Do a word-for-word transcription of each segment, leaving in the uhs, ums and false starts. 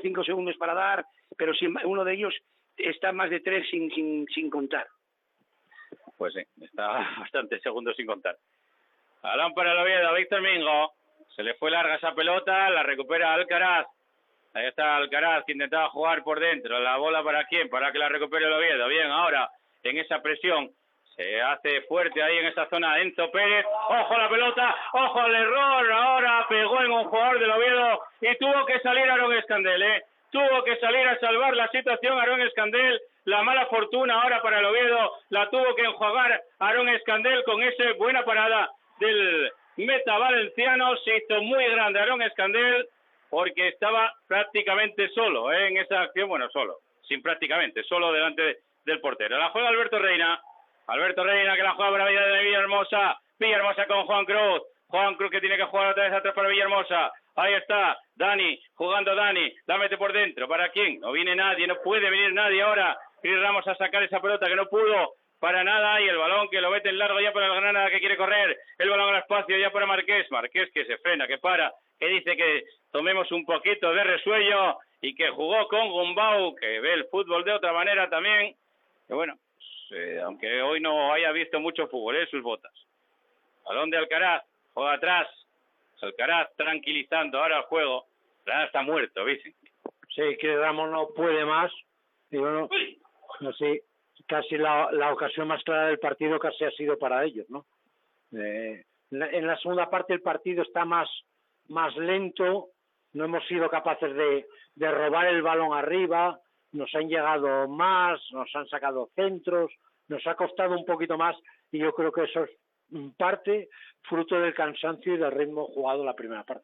cinco segundos para dar, pero si uno de ellos está más de tres sin, sin, sin contar. Pues sí, está bastante segundos sin contar. Balón para el Oviedo, Víctor Mingo. Se le fue larga esa pelota, la recupera Alcaraz. Ahí está Alcaraz, que intentaba jugar por dentro. La bola para quién, para que la recupere el Oviedo. Bien, ahora en esa presión se hace fuerte ahí en esa zona Enzo Pérez. Ojo la pelota, ojo al error. Ahora pegó en un jugador del Oviedo y tuvo que salir Aarón Escandel, ¿eh? Tuvo que salir a salvar la situación Aarón Escandel. La mala fortuna ahora para el Oviedo la tuvo que enjuagar Aarón Escandel con esa buena parada del meta valenciano. Se hizo muy grande Aarón Escandel porque estaba prácticamente solo, ¿eh? En esa acción, bueno, solo, sin prácticamente, solo delante de, del portero. La juega Alberto Reina, Alberto Reina que la juega para Villahermosa, Villahermosa con Juan Cruz, Juan Cruz que tiene que jugar otra vez atrás para Villahermosa. Ahí está, Dani, jugando Dani, la mete por dentro, ¿para quién? No viene nadie, no puede venir nadie ahora. Cris Ramos a sacar esa pelota que no pudo para nada, y el balón que lo mete en largo ya para el Granada que quiere correr, el balón al espacio ya para Marqués, Marqués que se frena, que para, que dice que tomemos un poquito de resuello, y que jugó con Gumbau, que ve el fútbol de otra manera también, que bueno, eh, aunque hoy no haya visto mucho fútbol, ¿eh? Sus botas. Balón de Alcaraz, juega atrás, Alcaraz tranquilizando ahora el juego. Granada está muerto, ¿viste? Sí, que Ramos no puede más, y bueno, así, casi la, la ocasión más clara del partido casi ha sido para ellos, ¿no? Eh, en la segunda parte el partido está más, más lento, no hemos sido capaces de, de robar el balón arriba, nos han llegado más, nos han sacado centros, nos ha costado un poquito más, y yo creo que eso es en parte fruto del cansancio y del ritmo jugado la primera parte.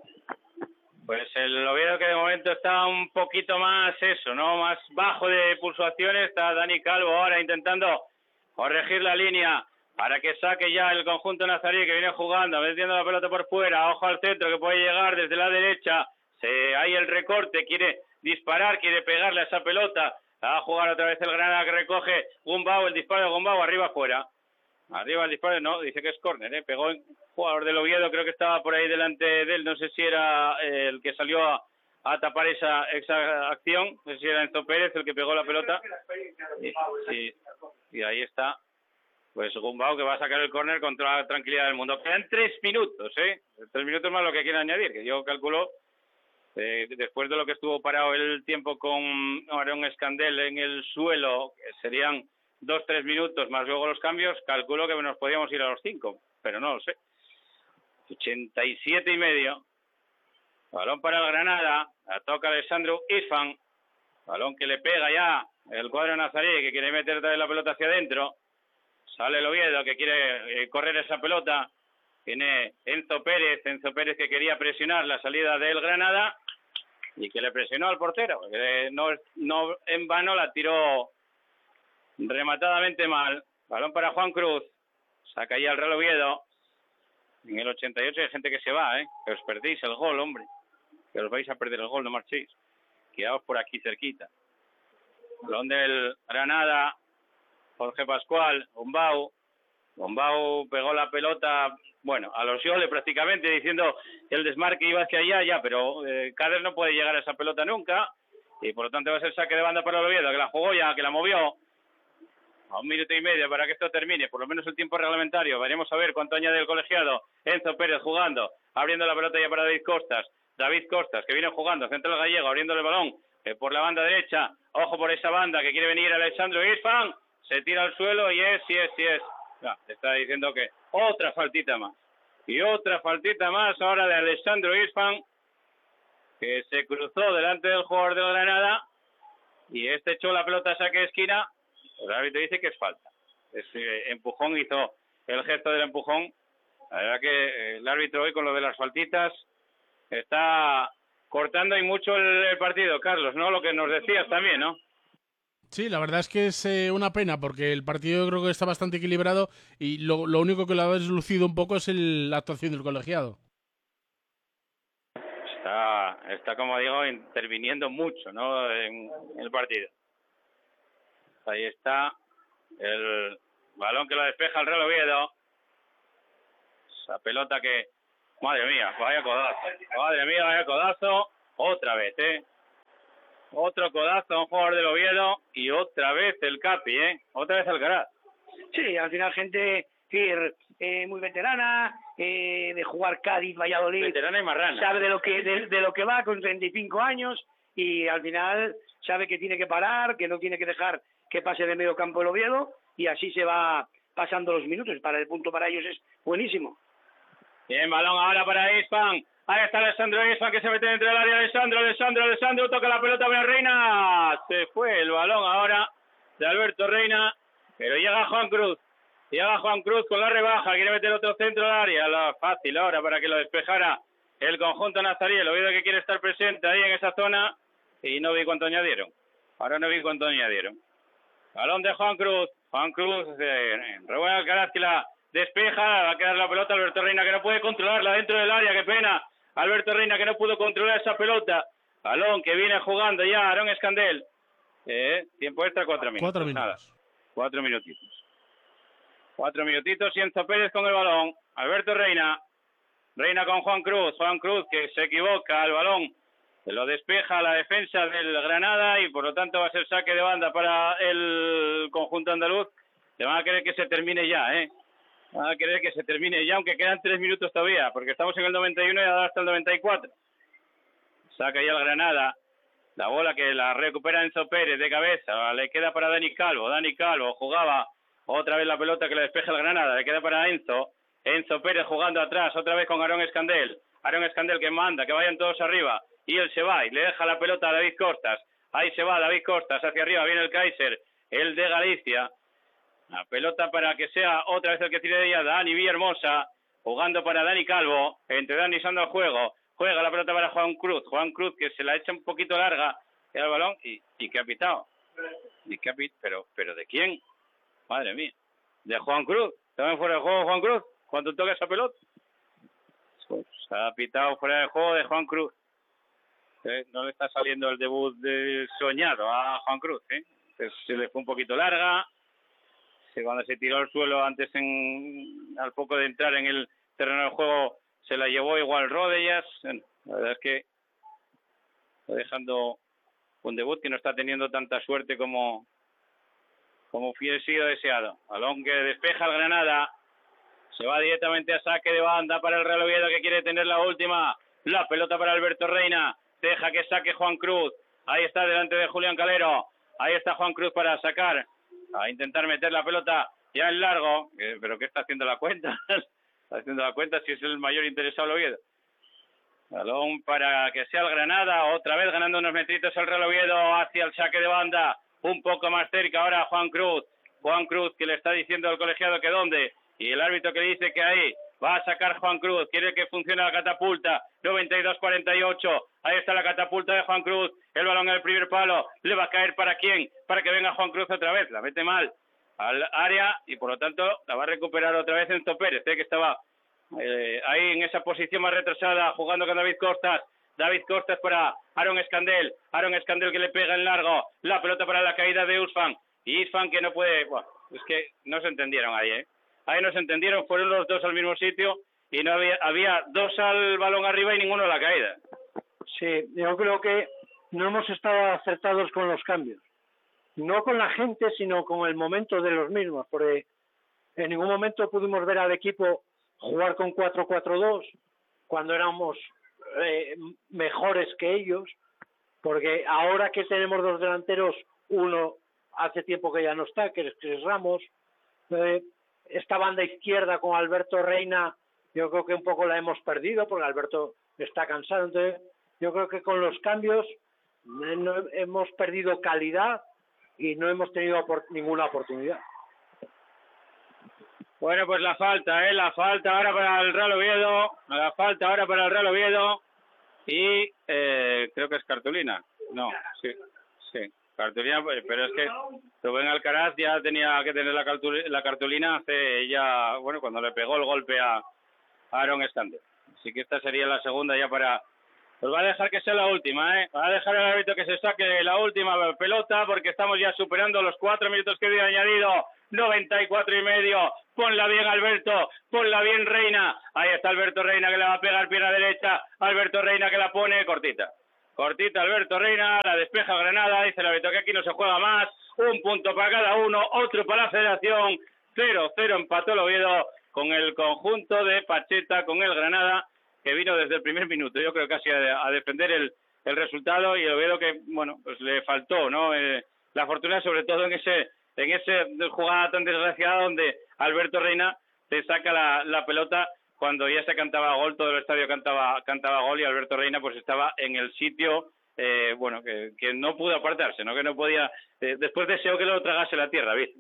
Pues el Oviedo que de momento está un poquito más eso, ¿no? Más bajo de pulsaciones. Está Dani Calvo ahora intentando corregir la línea para que saque ya el conjunto nazarí que viene jugando, metiendo la pelota por fuera. Ojo al centro que puede llegar desde la derecha. Se, hay el recorte, quiere disparar, quiere pegarle a esa pelota. Va a jugar otra vez el Granada que recoge Gumbau, el disparo de Gumbau arriba afuera. Arriba el disparo, no, dice que es córner, ¿eh? Pegó el jugador del Oviedo, creo que estaba por ahí delante de él, no sé si era eh, el que salió a, a tapar esa, esa acción, no sé si era Enzo Pérez el que pegó la pelota. Y, sí, y ahí está, pues Gumbau que va a sacar el córner con toda la tranquilidad del mundo. Quedan tres minutos, ¿eh? Tres minutos más lo que quieren añadir, que yo calculo, eh, después de lo que estuvo parado el tiempo con Aarón Escandel en el suelo, que serían dos, tres minutos más luego los cambios, calculo que nos podíamos ir a los cinco, pero no lo sé. ochenta y siete y medio. Balón para el Granada, la toca Alessandro Isfan, balón que le pega ya el cuadro nazarí que quiere meter otra vez la pelota hacia adentro. Sale el Oviedo que quiere eh, correr esa pelota. Tiene Enzo Pérez, Enzo Pérez que quería presionar la salida del Granada y que le presionó al portero, que no, no en vano la tiró rematadamente mal. Balón para Juan Cruz, saca ya el Real Oviedo. En el ochenta y ocho hay gente que se va, ¿eh? Que os perdéis el gol, hombre, que os vais a perder el gol, no marchéis, quedaos por aquí cerquita. Balón del Granada, Jorge Pascual, Gumbau. Gumbau pegó la pelota, bueno, a los Yole prácticamente, diciendo que el desmarque iba hacia allá, ya, pero eh, Cáder no puede llegar a esa pelota nunca, y por lo tanto va a ser saque de banda para el Oviedo, que la jugó ya, que la movió. A un minuto y medio para que esto termine, por lo menos el tiempo reglamentario. Veremos a ver cuánto añade el colegiado. Enzo Pérez jugando, abriendo la pelota ya para David Costas. David Costas, que viene jugando, central gallego, abriendo el balón eh, por la banda derecha. Ojo por esa banda que quiere venir Alessandro Isfan. Se tira al suelo y es, sí es, sí es. Ya, está diciendo que otra faltita más. Y otra faltita más ahora de Alessandro Isfan, que se cruzó delante del jugador de Granada. Y este echó la pelota a saque de esquina. El árbitro dice que es falta. Ese empujón, hizo el gesto del empujón. La verdad que el árbitro hoy con lo de las faltitas está cortando y mucho el, el partido, Carlos, ¿no? Lo que nos decías también, ¿no? Sí, la verdad es que es eh, una pena porque el partido yo creo que está bastante equilibrado y lo, lo único que lo ha deslucido un poco es el, la actuación del colegiado. Está, está, como digo, interviniendo mucho, ¿no? En, en el partido. Ahí está el balón que lo despeja el Real Oviedo. Esa pelota que, madre mía, vaya codazo, madre mía, vaya codazo, otra vez, ¿eh? Otro codazo a un jugador del Oviedo y otra vez el Capi, ¿eh? Otra vez Alcaraz. Sí, al final gente eh, muy veterana, eh, de jugar Cádiz, Valladolid. Veterana y marrana. Sabe de lo que de, de lo que va con treinta y cinco años y al final sabe que tiene que parar, que no tiene que dejar que pase de medio campo el Oviedo y así se va pasando los minutos. Para el punto para ellos es buenísimo. Bien, balón ahora para Isfan. Ahí está Alessandro Isfan que se mete dentro del área. Alessandro, Alessandro, Alessandro toca la pelota para Reina. Se fue el balón ahora de Alberto Reina, pero llega Juan Cruz. Llega Juan Cruz con la rebaja, quiere meter otro centro del área. La fácil ahora para que lo despejara el conjunto nazarí. El Oviedo que quiere estar presente ahí en esa zona y no vi cuánto añadieron. Ahora no vi cuánto añadieron. Balón de Juan Cruz. Juan Cruz, eh, Rubén Alcaraz que la despeja, va a quedar la pelota Alberto Reina que no puede controlarla dentro del área, qué pena. Alberto Reina que no pudo controlar esa pelota. Balón que viene jugando ya Aarón Escandel. Eh, tiempo extra, cuatro minutos. Cuatro minutos. Nada, cuatro minutitos. Cuatro minutitos y Enzo Pérez con el balón. Alberto Reina. Reina con Juan Cruz. Juan Cruz que se equivoca al balón. Se lo despeja la defensa del Granada y por lo tanto va a ser saque de banda para el conjunto andaluz. Se van a querer que se termine ya, ¿eh? Van a querer que se termine ya, aunque quedan tres minutos todavía, porque estamos en el noventa y uno y ahora hasta el noventa y cuatro. Saca ya el Granada. La bola que la recupera Enzo Pérez de cabeza. Le queda para Dani Calvo. Dani Calvo jugaba otra vez la pelota que le despeja el Granada. Le queda para Enzo. Enzo Pérez jugando atrás, otra vez con Aarón Escandel. Aarón Escandel que manda, que vayan todos arriba. Y él se va y le deja la pelota a David Costas. Ahí se va David Costas, hacia arriba viene el Kaiser, el de Galicia. La pelota para que sea otra vez el que tire de ella, Dani Villahermosa, jugando para Dani Calvo, entre Dani y Sando al juego. Juega la pelota para Juan Cruz. Juan Cruz que se la echa un poquito larga el balón y, y que ha pitado. Y que ha pitado, pero, pero ¿de quién? Madre mía. De Juan Cruz. ¿También fuera de juego Juan Cruz? ¿Cuánto toca esa pelota? Pues, se ha pitado fuera de juego de Juan Cruz. Eh, no le está saliendo el debut de soñado a Juan Cruz, ¿eh? Pues se le fue un poquito larga. Cuando se tiró al suelo antes, en, al poco de entrar en el terreno del juego, se la llevó igual Rodellas. Bueno, la verdad es que está dejando un debut que no está teniendo tanta suerte como como hubiera sido deseado. Balón que despeja el Granada. Se va directamente a saque de banda para el Real Oviedo que quiere tener la última. La pelota para Alberto Reina. Deja que saque Juan Cruz. Ahí está delante de Julián Calero. Ahí está Juan Cruz para sacar. A intentar meter la pelota ya en largo. Eh, ¿Pero qué está haciendo la cuenta? Está haciendo la cuenta si es el mayor interesado el Oviedo. Balón para que sea el Granada. Otra vez ganando unos metritos el Real Oviedo hacia el saque de banda. Un poco más cerca ahora Juan Cruz. Juan Cruz que le está diciendo al colegiado que dónde. Y el árbitro que le dice que ahí. Va a sacar Juan Cruz, quiere que funcione la catapulta, noventa y dos cuarenta y ocho, ahí está la catapulta de Juan Cruz, el balón en el primer palo, le va a caer para quién, para que venga Juan Cruz otra vez, la mete mal al área y por lo tanto la va a recuperar otra vez Enzo Pérez, ¿eh? que estaba eh, ahí en esa posición más retrasada, jugando con David Costas, David Costas para Aarón Escandel, Aarón Escandel que le pega en largo, la pelota para la caída de Usfan, y Isfan que no puede, bueno, es que no se entendieron ahí, ¿eh? Ahí no se entendieron, fueron los dos al mismo sitio y no había había dos al balón arriba y ninguno a la caída. Sí, yo creo que no hemos estado acertados con los cambios. No con la gente, sino con el momento de los mismos, porque en ningún momento pudimos ver al equipo jugar con cuatro cuatro dos cuando éramos eh, mejores que ellos, porque ahora que tenemos dos delanteros, uno hace tiempo que ya no está, que es Chris Ramos, eh, esta banda izquierda con Alberto Reina, yo creo que un poco la hemos perdido porque Alberto está cansado. Entonces, yo creo que con los cambios no, hemos perdido calidad y no hemos tenido opor- ninguna oportunidad. Bueno, pues la falta, ¿eh? La falta ahora para el Real Oviedo, la falta ahora para el Real Oviedo y eh, creo que es cartulina. No, sí, sí. Cartulina, pero es que Rubén Alcaraz ya tenía que tener la cartulina, la cartulina hace ya, bueno, cuando le pegó el golpe a Aarón Escandel. Así que esta sería la segunda ya para... Pues va a dejar que sea la última, ¿eh? Va a dejar el árbitro que se saque la última pelota porque estamos ya superando los cuatro minutos que había añadido. noventa y cuatro y medio. Ponla bien, Alberto. Ponla bien, Reina. Ahí está Alberto Reina que le va a pegar pierna derecha. Alberto Reina que la pone cortita. cortita Alberto Reina, la despeja Granada, dice el árbitro que aquí no se juega más, un punto para cada uno, otro para la Federación, cero cero empató el Oviedo con el conjunto de Pacheta, con el Granada, que vino desde el primer minuto, yo creo casi a, a defender el, el resultado, y el Oviedo que, bueno, pues le faltó, ¿no? Eh, la fortuna sobre todo en ese en esa jugada tan desgraciada donde Alberto Reina te saca la, la pelota cuando ya se cantaba gol, todo el estadio cantaba cantaba gol y Alberto Reina pues estaba en el sitio, eh, bueno, que, que no pudo apartarse, ¿no? Que no podía, eh, después deseó que lo tragase la tierra, ¿viste?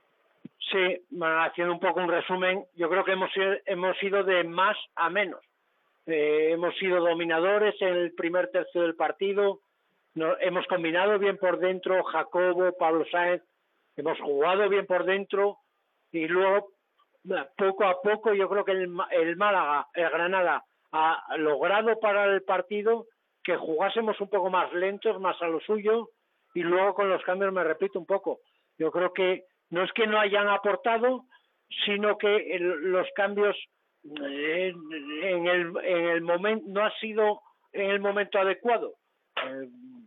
Sí, bueno, haciendo un poco un resumen, yo creo que hemos, hemos ido de más a menos. Eh, hemos sido dominadores en el primer tercio del partido, no, hemos combinado bien por dentro, Jacobo, Pablo Sáenz, hemos jugado bien por dentro y luego poco a poco yo creo que el, el Málaga, el Granada ha logrado parar el partido, que jugásemos un poco más lentos, más a lo suyo, y luego con los cambios me repito un poco. Yo creo que no es que no hayan aportado, sino que el, los cambios eh, en el en el momento no ha sido en el momento adecuado. Eh,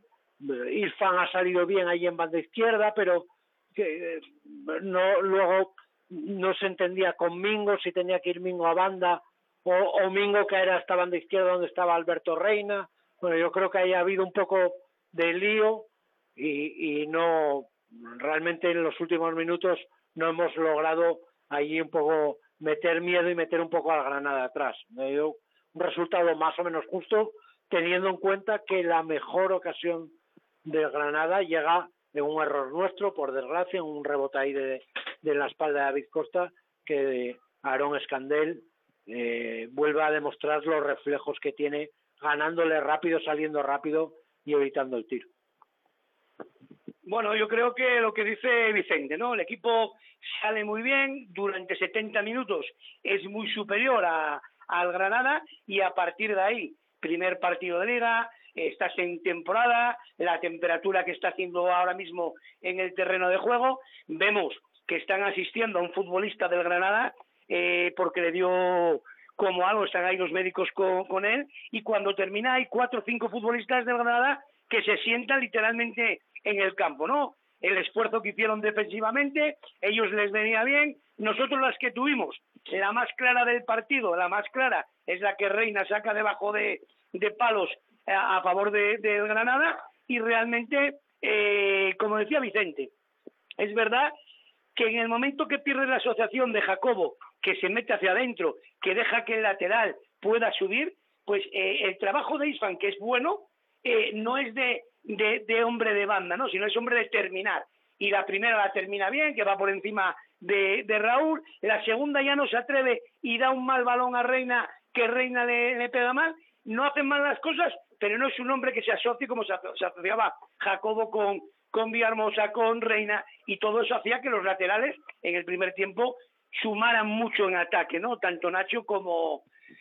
Irfan ha salido bien ahí en banda izquierda, pero que no luego no se entendía con Mingo si tenía que ir Mingo a banda o, o Mingo que era esta banda izquierda donde estaba Alberto Reina. Bueno, yo creo que ahí ha habido un poco de lío y, y no realmente en los últimos minutos no hemos logrado allí un poco meter miedo y meter un poco al Granada atrás. Me dio un resultado más o menos justo, teniendo en cuenta que la mejor ocasión del Granada llega de un error nuestro, por desgracia, en un rebote ahí de, de la espalda de David Costa, que Aarón Escandel eh, vuelve a demostrar los reflejos que tiene, ganándole rápido, saliendo rápido y evitando el tiro. Bueno, yo creo que lo que dice Vicente, ¿no? El equipo sale muy bien, durante setenta minutos es muy superior a, al Granada y a partir de ahí, primer partido de liga, estás en temporada, la temperatura que está haciendo ahora mismo en el terreno de juego, vemos que están asistiendo a un futbolista del Granada eh, porque le dio como algo, están ahí los médicos con, con él, y cuando termina hay cuatro o cinco futbolistas del Granada que se sientan literalmente en el campo, ¿no? El esfuerzo que hicieron defensivamente, ellos les venía bien, nosotros las que tuvimos, la más clara del partido, la más clara es la que Reina saca debajo de, de palos a, a favor de, de Granada, y realmente, eh, como decía Vicente, es verdad que en el momento que pierde la asociación de Jacobo, que se mete hacia adentro, que deja que el lateral pueda subir, pues eh, el trabajo de Isfan, que es bueno, eh, no es de, de, de hombre de banda, ¿no? Sino es hombre de terminar. Y la primera la termina bien, que va por encima de, de Raúl, la segunda ya no se atreve y da un mal balón a Reina, que Reina le, le pega mal. No hacen mal las cosas, pero no es un hombre que se asocie como se, se asociaba Jacobo con, con Villahermosa, con Reina, y todo eso hacía que los laterales en el primer tiempo sumaran mucho en ataque, ¿no? Tanto Nacho como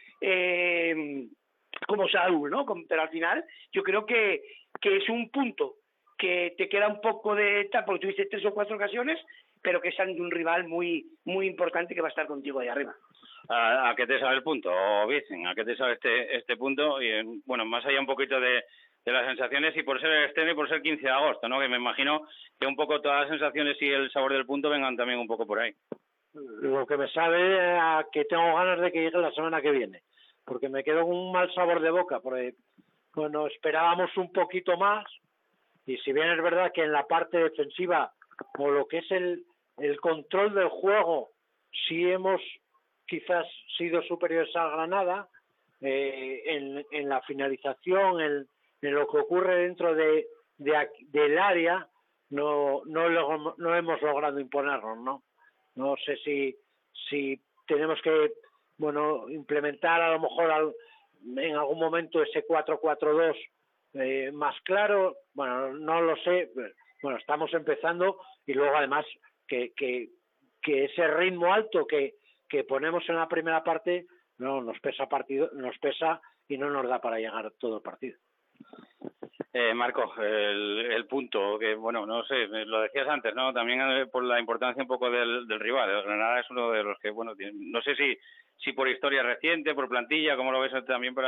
eh, como Saúl, ¿no? Pero al final yo creo que, que es un punto que te queda un poco de tal, porque tuviste tres o cuatro ocasiones, pero que es ante un rival muy muy importante que va a estar contigo ahí arriba. ¿A, a qué te sabe el punto, Vicen? ¿A qué te sabe este este punto? Y bueno, más allá un poquito de, de las sensaciones, y por ser el estreno y por ser quince de agosto, ¿no? Que me imagino que un poco todas las sensaciones y el sabor del punto vengan también un poco por ahí. Lo que me sabe a que tengo ganas de que llegue la semana que viene, porque me quedo con un mal sabor de boca, porque bueno, esperábamos un poquito más, y si bien es verdad que en la parte defensiva, o lo que es el, el control del juego, sí hemos quizás sido superiores a Granada, eh, en, en la finalización, en, en lo que ocurre dentro de, de del área, no, no, lo, no hemos logrado imponernos, ¿no? No sé si si tenemos que bueno implementar a lo mejor al, en algún momento ese cuatro cuatro dos eh, más claro. Bueno, no lo sé. Bueno, estamos empezando, y luego además que que, que ese ritmo alto que, que ponemos en la primera parte no nos pesa partido, nos pesa y no nos da para llegar todo el partido. Eh, Marco, el, el punto, que bueno, no sé, lo decías antes, ¿no? También eh, por la importancia un poco del, del rival. El Granada es uno de los que, bueno, tiene, no sé si si por historia reciente, por plantilla, ¿cómo lo ves también para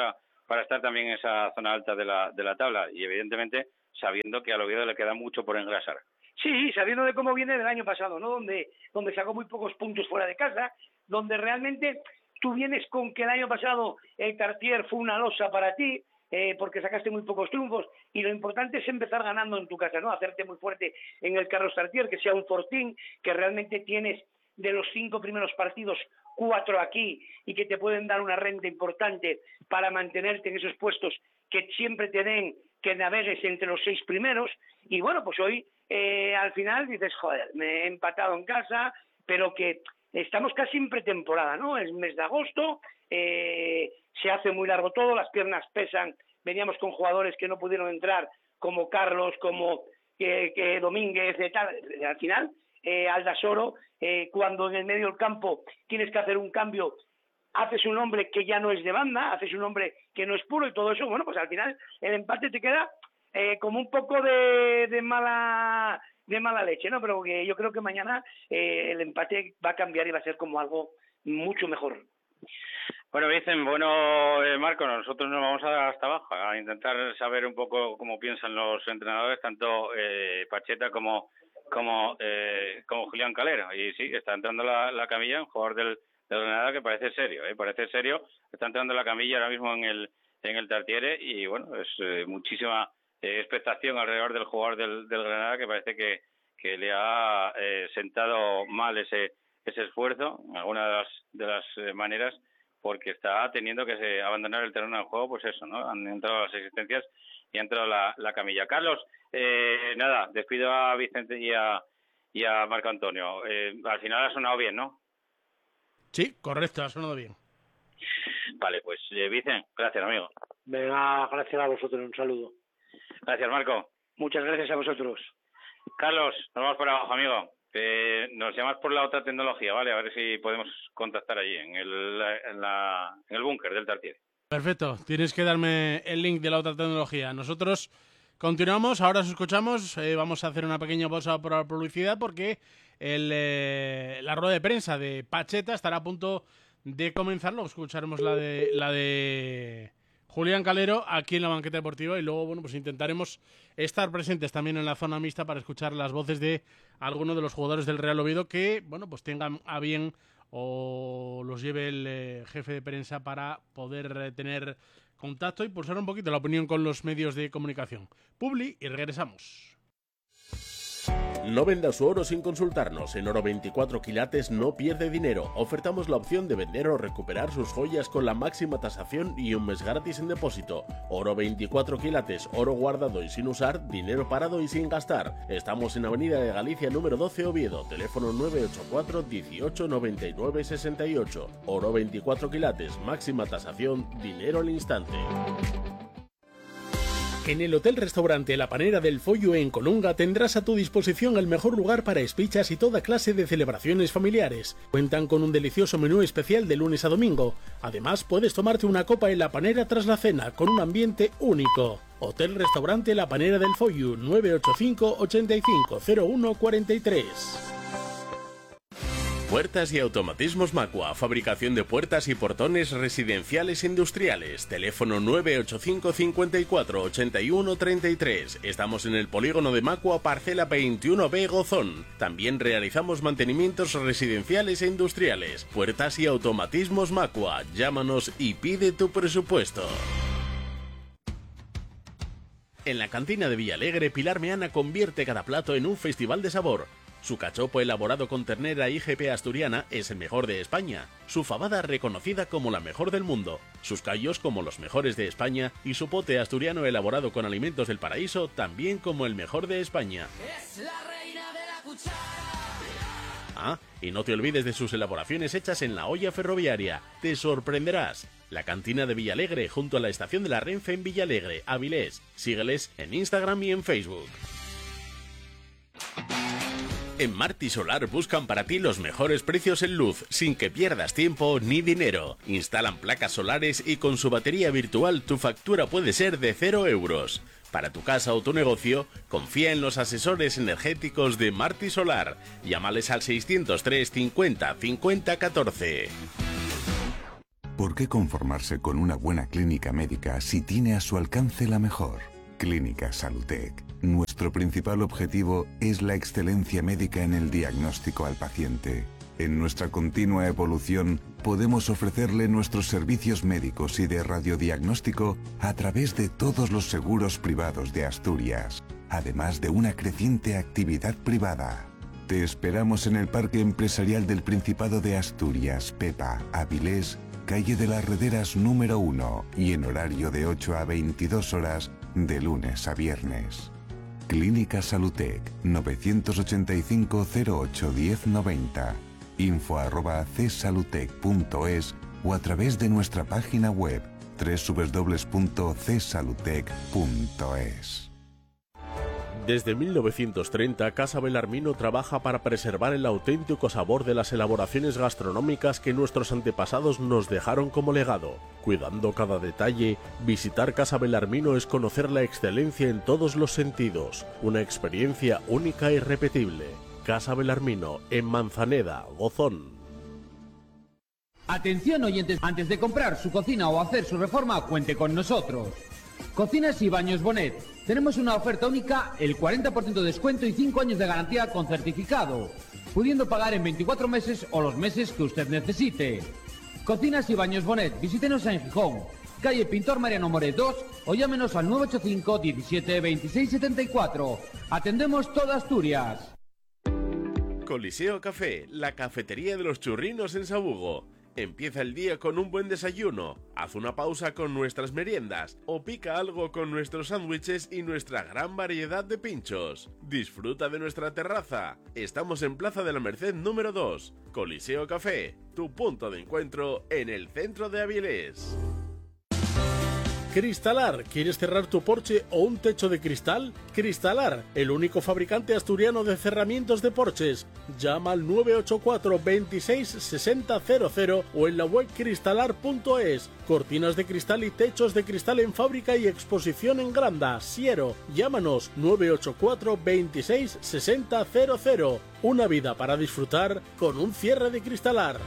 para estar también en esa zona alta de la, de la tabla y evidentemente sabiendo que al Oviedo le queda mucho por engrasar. Sí, sabiendo de cómo viene del año pasado, ¿no? Donde, donde sacó muy pocos puntos fuera de casa, donde realmente tú vienes con que el año pasado el Tartier fue una losa para ti, eh, porque sacaste muy pocos triunfos, y lo importante es empezar ganando en tu casa, ¿no? Hacerte muy fuerte en el Carlos Tartier, que sea un fortín, que realmente tienes de los cinco primeros partidos, cuatro aquí, y que te pueden dar una renta importante para mantenerte en esos puestos que siempre te den que navegues entre los seis primeros. Y bueno, pues hoy eh, al final dices, joder, me he empatado en casa, pero que estamos casi en pretemporada, ¿no? Es mes de agosto, eh, se hace muy largo todo, las piernas pesan, veníamos con jugadores que no pudieron entrar, como Carlos, como que, que Domínguez, y tal. Al final, eh, Aldasoro, eh, cuando en el medio del campo tienes que hacer un cambio, haces un hombre que ya no es de banda, haces un hombre que no es puro y todo eso, bueno, pues al final el empate te queda eh, como un poco de, de mala de mala leche, ¿no? Pero que yo creo que mañana eh, el empate va a cambiar y va a ser como algo mucho mejor. Bueno, dicen, bueno, eh, Marco, nosotros nos vamos a, hasta abajo a intentar saber un poco cómo piensan los entrenadores, tanto eh, Pacheta como como eh, como Julián Calero. Y sí, está entrando la, la camilla, un jugador del, del Granada que parece serio, ¿eh? Parece serio, está entrando la camilla ahora mismo en el en el Tartiere y bueno, es eh, muchísima eh, expectación alrededor del jugador del, del Granada que parece que, que le ha eh, sentado mal ese ese esfuerzo, en alguna de las, de las eh, maneras, porque está teniendo que se, abandonar el terreno del juego, pues eso, ¿no? Han entrado las existencias y ha entrado la, la camilla. Carlos, eh, nada, despido a Vicente y a, y a Marco Antonio. Eh, al final ha sonado bien, ¿no? Sí, correcto, ha sonado bien. Vale, pues eh, Vicente, gracias, amigo. Venga, gracias a vosotros, un saludo. Gracias, Marco. Muchas gracias a vosotros. Carlos, nos vamos por abajo, amigo. Eh, nos llamas por la otra tecnología, ¿vale? A ver si podemos contactar allí, en el, en la, en el búnker del Tartiere. Perfecto, tienes que darme el link de la otra tecnología. Nosotros continuamos, ahora os escuchamos, eh, vamos a hacer una pequeña pausa por la publicidad porque el, eh, la rueda de prensa de Pacheta estará a punto de comenzar. Luego escucharemos la de la de Julián Calero aquí en la banqueta deportiva y luego bueno pues intentaremos estar presentes también en la zona mixta para escuchar las voces de algunos de los jugadores del Real Oviedo que bueno pues tengan a bien o los lleve el eh, jefe de prensa para poder eh, tener contacto y pulsar un poquito la opinión con los medios de comunicación. Publi y regresamos. No venda su oro sin consultarnos. En Oro veinticuatro quilates no pierde dinero. Ofertamos la opción de vender o recuperar sus joyas con la máxima tasación y un mes gratis en depósito. Oro veinticuatro quilates, oro guardado y sin usar, dinero parado y sin gastar. Estamos en Avenida de Galicia número doce, Oviedo. Teléfono nueve ocho cuatro, dieciocho, noventa y nueve, sesenta y ocho. Oro veinticuatro quilates, máxima tasación, dinero al instante. En el Hotel Restaurante La Panera del Follo en Colunga tendrás a tu disposición el mejor lugar para espichas y toda clase de celebraciones familiares. Cuentan con un delicioso menú especial de lunes a domingo. Además, puedes tomarte una copa en La Panera tras la cena, con un ambiente único. Hotel Restaurante La Panera del Follo, nueve ocho cinco, ochenta y cinco, cero uno, cuarenta y tres. Puertas y automatismos Macua, fabricación de puertas y portones residenciales e industriales. Teléfono nueve ocho cinco, cincuenta y cuatro, ochenta y uno, treinta y tres. Estamos en el polígono de Macua, parcela veintiuno B, Gozón. También realizamos mantenimientos residenciales e industriales. Puertas y automatismos Macua. Llámanos y pide tu presupuesto. En la cantina de Villalegre, Pilar Meana convierte cada plato en un festival de sabor. Su cachopo elaborado con ternera I G P asturiana es el mejor de España, su fabada reconocida como la mejor del mundo, sus callos como los mejores de España y su pote asturiano elaborado con alimentos del paraíso también como el mejor de España. Es la reina de la cuchara. Ah, y no te olvides de sus elaboraciones hechas en la olla ferroviaria, te sorprenderás. La cantina de Villalegre junto a la estación de la Renfe en Villalegre, Avilés. Sígueles en Instagram y en Facebook. En Marti Solar buscan para ti los mejores precios en luz, sin que pierdas tiempo ni dinero. Instalan placas solares y con su batería virtual tu factura puede ser de cero euros. Para tu casa o tu negocio, confía en los asesores energéticos de Marti Solar. Llámales al seiscientos tres, cincuenta, cincuenta, catorce. ¿Por qué conformarse con una buena clínica médica si tiene a su alcance la mejor? Clínica Salutec. Nuestro principal objetivo es la excelencia médica en el diagnóstico al paciente. En nuestra continua evolución, podemos ofrecerle nuestros servicios médicos y de radiodiagnóstico a través de todos los seguros privados de Asturias, además de una creciente actividad privada. Te esperamos en el Parque Empresarial del Principado de Asturias, Pepa, Avilés, calle de las Rederas número uno y en horario de ocho a veintidós horas de lunes a viernes. Clínica Salutec, novecientos ochenta y cinco cero ocho diez noventa, info arroba csalutec punto es o a través de nuestra página web doble u doble u doble u punto c salutec punto es. Desde mil novecientos treinta, Casa Belarmino trabaja para preservar el auténtico sabor de las elaboraciones gastronómicas que nuestros antepasados nos dejaron como legado. Cuidando cada detalle, visitar Casa Belarmino es conocer la excelencia en todos los sentidos, una experiencia única e irrepetible. Casa Belarmino, en Manzaneda, Gozón. Atención oyentes, antes de comprar su cocina o hacer su reforma, cuente con nosotros. Cocinas y Baños Bonet. Tenemos una oferta única, el cuarenta por ciento de descuento y cinco años de garantía con certificado, pudiendo pagar en veinticuatro meses o los meses que usted necesite. Cocinas y Baños Bonet. Visítenos en Gijón, calle Pintor Mariano Moret dos o llámenos al nueve ocho cinco diecisiete veintiséis setenta y cuatro. Atendemos toda Asturias. Coliseo Café, la cafetería de los churrinos en Sabugo. Empieza el día con un buen desayuno, haz una pausa con nuestras meriendas o pica algo con nuestros sándwiches y nuestra gran variedad de pinchos. Disfruta de nuestra terraza. Estamos en Plaza de la Merced número dos. Coliseo Café, tu punto de encuentro en el centro de Avilés. Cristalar, ¿quieres cerrar tu porche o un techo de cristal? Cristalar, el único fabricante asturiano de cerramientos de porches. Llama al nueve ocho cuatro veintiséis sesenta cero cero o en la web cristalar punto es. Cortinas de cristal y techos de cristal en fábrica y exposición en Granda, Siero. Llámanos nueve ocho cuatro veintiséis sesenta cero cero. Una vida para disfrutar con un cierre de Cristalar.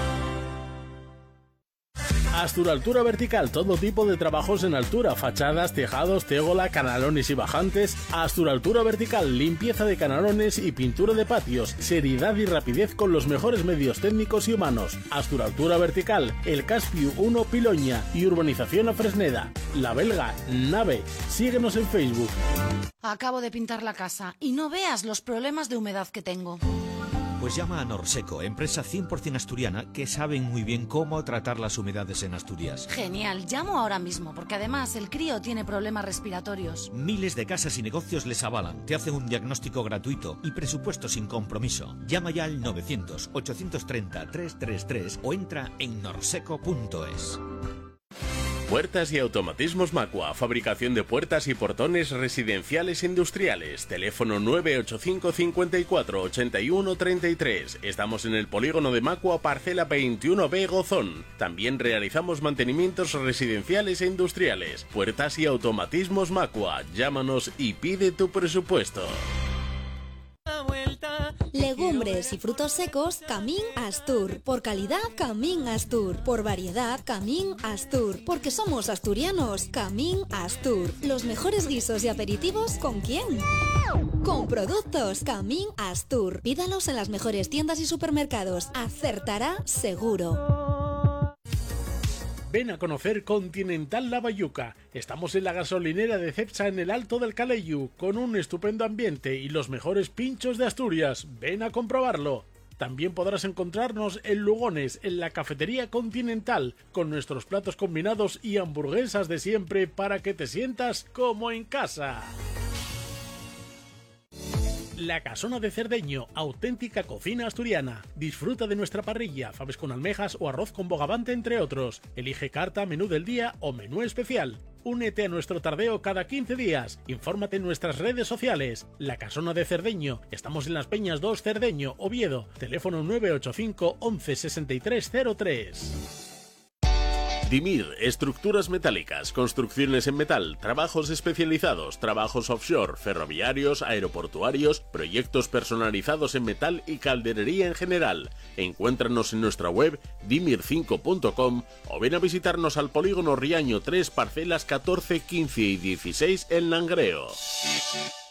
Astur Altura Vertical, todo tipo de trabajos en altura, fachadas, tejados, tegola, canalones y bajantes. Astur Altura Vertical, limpieza de canalones y pintura de patios, seriedad y rapidez con los mejores medios técnicos y humanos. Astur Altura Vertical, El Caspiu uno Piloña y Urbanización A Fresneda. La Belga, Nave. Síguenos en Facebook. Acabo de pintar la casa y no veas los problemas de humedad que tengo. Pues llama a Norseco, empresa cien por cien asturiana que saben muy bien cómo tratar las humedades en Asturias. Genial, llamo ahora mismo porque además el crío tiene problemas respiratorios. Miles de casas y negocios les avalan, te hacen un diagnóstico gratuito y presupuesto sin compromiso. Llama ya al novecientos ochocientos treinta trescientos treinta y tres o entra en norseco punto es. Puertas y automatismos Macua, fabricación de puertas y portones residenciales e industriales. Teléfono nueve ocho cinco cincuenta y cuatro ochenta y uno treinta y tres. Estamos en el polígono de Macua, parcela veintiuno B, Gozón. También realizamos mantenimientos residenciales e industriales. Puertas y automatismos Macua. Llámanos y pide tu presupuesto. Legumbres y frutos secos, Camín Astur. Por calidad, Camín Astur. Por variedad, Camín Astur. Porque somos asturianos, Camín Astur. Los mejores guisos y aperitivos, ¿con quién? Con productos Camín Astur. Pídalos en las mejores tiendas y supermercados. Acertará seguro. Ven a conocer Continental La Bayuca. Estamos en la gasolinera de Cepsa en el Alto del Caleyu, con un estupendo ambiente y los mejores pinchos de Asturias. Ven a comprobarlo. También podrás encontrarnos en Lugones, en la cafetería Continental, con nuestros platos combinados y hamburguesas de siempre para que te sientas como en casa. La Casona de Cerdeño, auténtica cocina asturiana. Disfruta de nuestra parrilla, faves con almejas o arroz con bogavante, entre otros. Elige carta, menú del día o menú especial. Únete a nuestro tardeo cada quince días. Infórmate en nuestras redes sociales. La Casona de Cerdeño. Estamos en Las Peñas dos, Cerdeño, Oviedo. Teléfono nueve ocho cinco once sesenta y tres cero tres. Dimir, estructuras metálicas, construcciones en metal, trabajos especializados, trabajos offshore, ferroviarios, aeroportuarios, proyectos personalizados en metal y calderería en general. Encuéntranos en nuestra web dimir cinco punto com o ven a visitarnos al polígono Riaño tres, parcelas catorce, quince y dieciséis en Langreo.